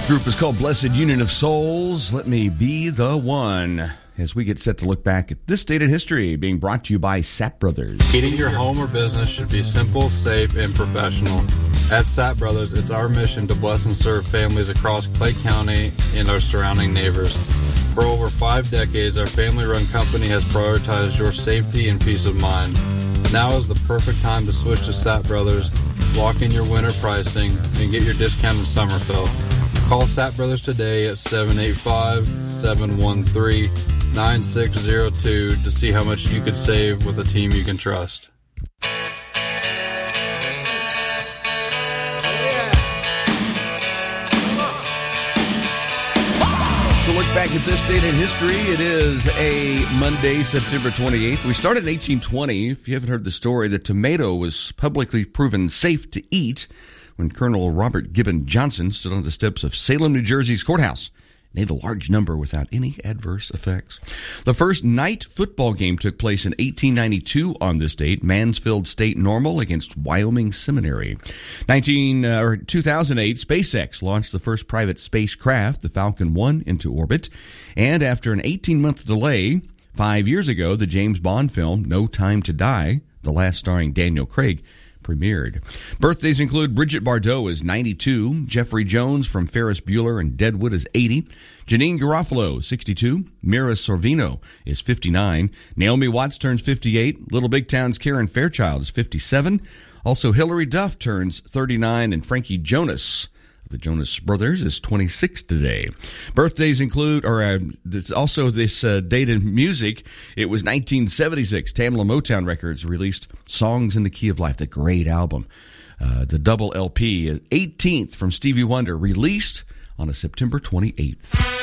Group is called Blessed Union of Souls. Let me be the one. As we get set to look back at this date in history, being brought to you by Sapp Brothers. Heating your home or business should be simple, safe, and professional. At Sapp Brothers, it's our mission to bless and serve families across Clay County and our surrounding neighbors. For over 5 decades, our family-run company has prioritized your safety and peace of mind. Now is the perfect time to switch to Sapp Brothers, lock in your winter pricing, and get your discounted summer fill. Call Sapp Brothers today at 785-713-9602 to see how much you could save with a team you can trust. So look back at this date in history. It is a Monday, September 28th. We started in 1820. If you haven't heard the story, the tomato was publicly proven safe to eat when Colonel Robert Gibbon Johnson stood on the steps of Salem, New Jersey's courthouse and ate a large number without any adverse effects. The first night football game took place in 1892 on this date, Mansfield State Normal against Wyoming Seminary. 2008, SpaceX launched the first private spacecraft, the Falcon 1, into orbit. And after an 18-month delay, 5 years ago, the James Bond film No Time to Die, the last starring Daniel Craig, premiered. Birthdays include Bridget Bardot is 92, Jeffrey Jones from Ferris Bueller and Deadwood is 80, Janine Garofalo, 62, Mira Sorvino is 59, Naomi Watts turns 58, Little Big Town's Karen Fairchild is 57, also Hilary Duff turns 39, and Frankie Jonas, the Jonas Brothers, is 26 today. Birthdays include, it's also this date in music. It was 1976. Tamla Motown Records released Songs in the Key of Life, the great album. The double LP, 18th from Stevie Wonder, released on a September 28th.